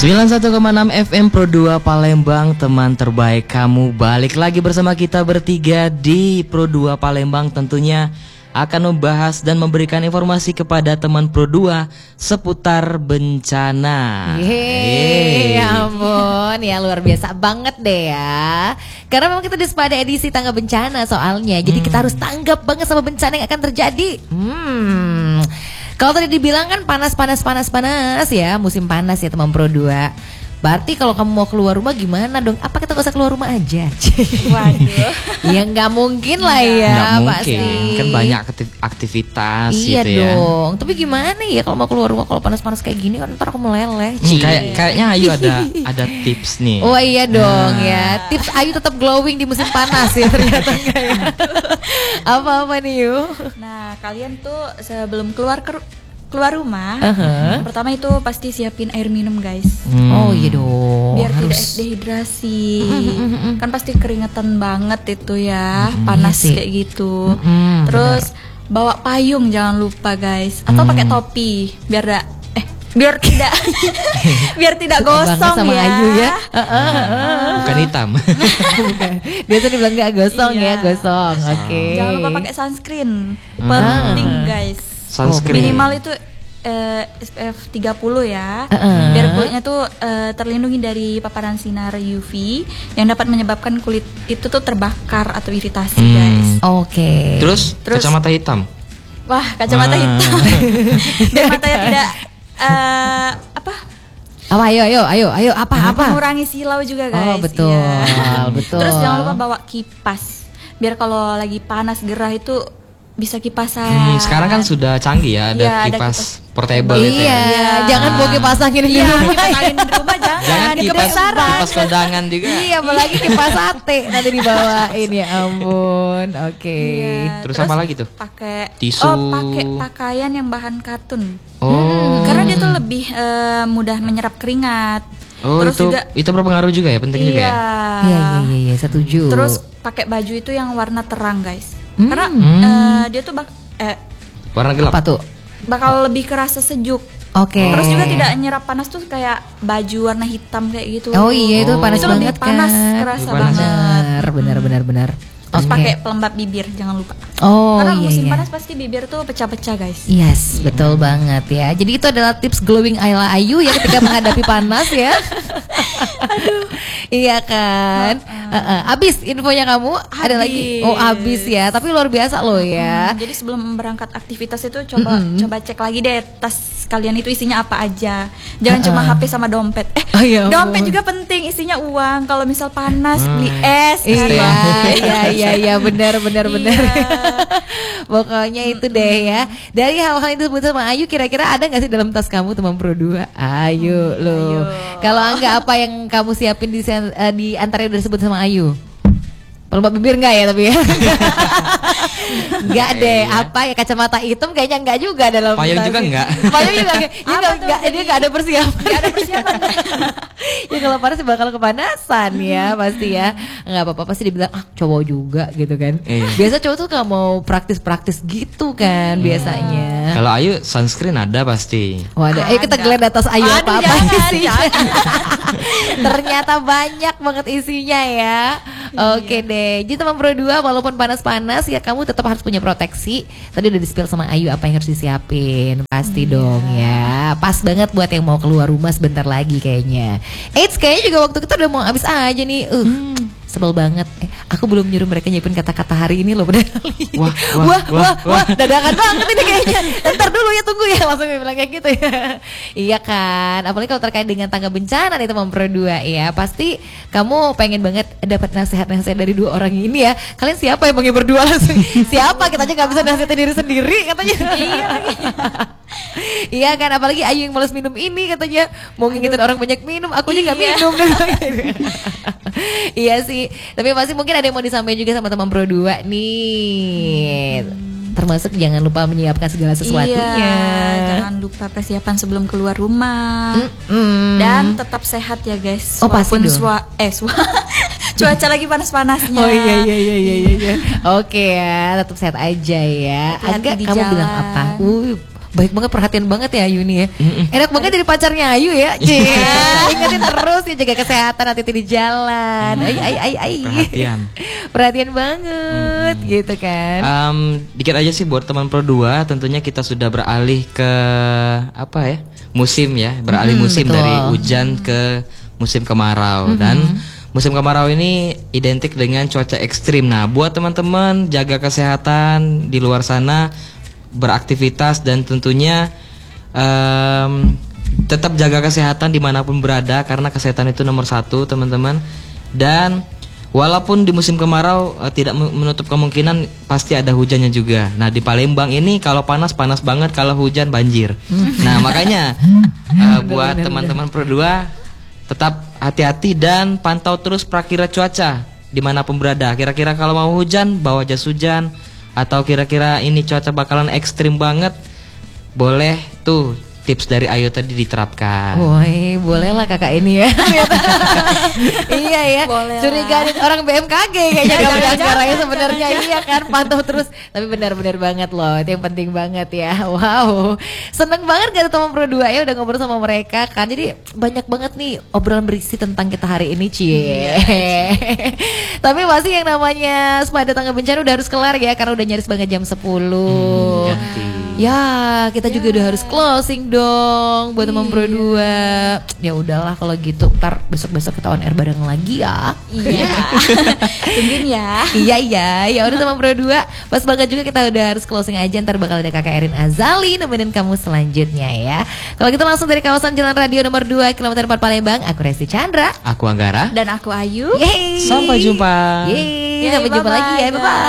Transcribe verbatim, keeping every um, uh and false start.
sembilan puluh satu koma enam F M Pro dua Palembang, teman terbaik kamu. Balik lagi bersama kita bertiga di Pro dua Palembang, tentunya akan membahas dan memberikan informasi kepada teman Pro dua seputar bencana. Yeay, ya ampun, ya luar biasa banget deh ya. Karena memang kita di pada edisi tangga bencana soalnya, jadi Hmm. kita harus tanggap banget sama bencana yang akan terjadi. Hmm. Kalau tadi dibilang kan panas panas panas panas ya, musim panas ya teman Pro dua. Berarti kalau kamu mau keluar rumah gimana dong? Apa kita gak usah keluar rumah aja? Waduh. Ya nggak mungkin lah ya, Nggak mungkin, pasti. kan banyak aktivitas Iya gitu ya. dong. Tapi gimana ya kalau mau keluar rumah kalau panas-panas kayak gini kan ntar aku meleleh. Hmm, kayak kayaknya Ayu ada ada tips nih. Oh iya dong Nah. ya. Tips Ayu tetap glowing di musim panas ya ternyata enggak ya. Apa-apa nih Yu? Nah, kalian tuh sebelum keluar ke keluar rumah, Uh-huh. pertama itu pasti siapin air minum, guys. Hmm. Oh iya dong. Biar tidak harus. dehidrasi. Mm-mm. Kan pasti keringetan banget itu ya, panas Iya sih. kayak gitu. Mm-mm, Terus bawa payung jangan lupa, guys. Atau Hmm. pakai topi biar da, eh biar tidak biar tidak Suka banget gosong sama ya. Ayu ya. Heeh, heeh. Bukan hitam. Bukan. Biasa dibilang nggak gosong Iya. ya, gosong. Oke. Jangan lupa pakai sunscreen. Hmm. Penting, guys. Sunscreen. Minimal itu eh, S P F tiga puluh ya. Uh-uh. Biar kulitnya tuh eh, terlindungi dari paparan sinar U V yang dapat menyebabkan kulit itu tuh terbakar atau iritasi, Hmm. guys. Oke. Terus, Terus- kacamata hitam. Wah, kacamata Ah. hitam. Biar matanya tidak eh, apa? Apa ayo ayo ayo ayo apa apa? Mengurangi silau juga, Oh guys. betul, Iya. betul. Terus jangan lupa bawa kipas. Biar kalau lagi panas gerah itu bisa kipasan. Hmm, sekarang kan sudah canggih ya, ada Iya, ada kipas kipas portable itu Iya, ya. Iya. jangan bawa kipas angin di Iya, rumah. kipas angin di rumah jangan. Jangan di kipas kebesaran. kipas kondangan juga. Iya, apalagi kipas sate nanti dibawain ya ampun. Oke. Iya, Terus apa lagi tuh? Pakai Tisu. Oh, pakai pakaian yang bahan katun. Oh. Karena dia tuh lebih eh, mudah menyerap keringat. Oh, Terus itu juga itu berpengaruh juga ya, penting juga iya. ya. Iya iya iya iya, setuju. Terus pakai baju itu yang warna terang, guys. Hmm. Karena eh, dia tuh bak eh, Warna gelap. apa tuh? bakal lebih kerasa sejuk. Oke. Terus juga tidak nyerap panas tuh kayak baju warna hitam kayak gitu. Oh iya itu Oh. panas Itu lebih banget panas, kan. kerasa Lebih panas. banget. Benar benar benar benar. Terus Oke. pakai pelembab bibir, jangan lupa. Oh Karena iya musim iya. panas pasti bibir tuh pecah-pecah, guys. Yes, betul banget ya. Jadi itu adalah tips glowing Ayla Ayu ya ketika menghadapi panas ya. Iya kan. Uh-uh. Abis infonya kamu ada lagi. Habis. Oh abis ya. Tapi luar biasa loh ya. Hmm, jadi sebelum berangkat aktivitas itu coba coba cek lagi deh tas kalian itu isinya apa aja. Jangan cuma H P sama dompet. Eh, Oh, ya dompet ampun. juga penting, isinya uang. Kalau misal panas Hmm. beli es. Iya, kan. iya, iya, iya, benar, benar, benar. Iya. Pokoknya itu deh ya. Dari hal-hal itu disebut sama Ayu, kira-kira ada nggak sih dalam tas kamu teman Pro dua? Ayo loh. Ayo. Kalau enggak apa yang kamu siapin di sen- eh, di antara yang udah disebut sama Ayu? Pelembab bibir enggak ya tapi ya? Enggak deh. Iya. Apa ya kacamata hitam kayaknya enggak juga dalam Payung tas juga ini. enggak? Payung juga enggak. Dia enggak, enggak, dia enggak ada persiapan. Nggak ada persiapan. Ya kalau panas bakal kepanasan ya pasti ya. Nggak apa-apa pasti dibilang ah cowok juga gitu kan. Iya. Biasa cowok tuh nggak mau praktis-praktis gitu kan biasanya. Kalau Ayu sunscreen ada pasti. Oh ada. Ayo kita Ada. geledah tas Ayu Aduh, apa apa jangan, isinya. Ternyata banyak banget isinya ya. Oke deh. Jadi teman Pro dua walaupun panas-panas ya kamu tetap harus punya proteksi. Tadi udah di-spill sama Ayu apa yang harus disiapin. Pasti dong ya. Pas banget buat yang mau keluar rumah sebentar lagi kayaknya. Eits kayaknya juga waktu kita udah mau habis aja nih. Uh, sebel banget. Eh, aku belum nyuruh mereka nyiapin kata-kata hari ini loh padahal. Wah, wah, wah, wah, wah, wah, dadakan banget ini kayaknya. Ntar dulu ya tunggu ya langsung dia bilang kayak gitu ya. Iya kan. Apalagi kalau terkait dengan tangga bencana nih teman Pro dua ya. Pasti kamu pengen banget dapat nasihat-nasihat dari dua orang ini ya. Kalian siapa yang mau berdua langsung? Siapa? Kita aja nggak bisa nasihatin diri sendiri katanya. Iya. Iya kan, apalagi Ayu yang males minum ini katanya mau ngingetin orang banyak minum, aku aja nggak Iya. minum. Iya sih, tapi pasti mungkin ada yang mau disampaikan juga sama teman Pro dua nih. Termasuk jangan lupa menyiapkan segala sesuatunya. Iya, jangan lupa persiapan sebelum keluar rumah. Mm. Dan tetap sehat ya, guys. Oh, pasti Walaupun dong. sua- eh sua- cuaca lagi panas-panasnya. Oh iya iya iya iya iya. Oke ya, tetap sehat aja ya. Hati-hati Agak di kamu jalan. bilang apa? Uh, baik banget, perhatian banget ya Ayu nih ya. Enak banget jadi pacarnya Ayu ya. Cie, ingetin terus ya, jaga kesehatan, hati-hati di jalan. Ay ay ay ay. Perhatian. Perhatian banget Mm-mm. gitu kan. Um, dikit aja sih buat teman Pro dua, tentunya kita sudah beralih ke apa ya? Musim ya, beralih Mm-mm, musim betul. dari hujan ke musim kemarau. Mm-mm. Dan musim kemarau ini identik dengan cuaca ekstrim. Nah, buat teman-teman jaga kesehatan di luar sana, beraktivitas dan tentunya um, tetap jaga kesehatan dimanapun berada karena kesehatan itu nomor satu teman-teman. Dan walaupun di musim kemarau uh, tidak menutup kemungkinan pasti ada hujannya juga. Nah di Palembang ini kalau panas panas banget, kalau hujan banjir. Nah makanya uh, buat teman-teman Pro dua tetap hati-hati dan pantau terus prakira cuaca dimanapun berada. Kira-kira kalau mau hujan bawa jas hujan, atau kira-kira ini cuaca bakalan ekstrim banget, boleh tuh tips dari Ayu tadi diterapkan. Woi, boleh lah kakak ini ya. Iya ya. Boleh lah. Curigain orang B M K G kayaknya kamu sekarang ya sebenarnya. Iya kan, pantau terus. Tapi benar-benar banget loh, itu yang penting banget ya. Wow, seneng banget gak ada teman Pro dua ya udah ngobrol sama mereka kan. Jadi banyak banget nih obrolan berisi tentang kita hari ini, Cie. Tapi masih yang namanya Spada Tangga Bencana udah harus kelar ya, karena udah nyaris banget jam sepuluh. Hmm, ganti. Ya, kita juga udah harus closing dong buat teman Pro dua. Ya udahlah kalau gitu, ntar besok-besok kita on air bareng lagi ya. Iya. Tungguin ya. Iya iya, ya udah teman Pro dua. Pas banget juga kita udah harus closing aja, ntar bakal ada Kakak Erin Azali nemenin kamu selanjutnya ya. Kalau gitu langsung dari kawasan Jalan Radio nomor dua kilometer empat Palembang, aku Resti Chandra. Aku Anggara. Dan aku Ayu. Yeay. Sampai jumpa. Yeay, Yeay, sampai jumpa bye-bye, lagi ya. Bye bye.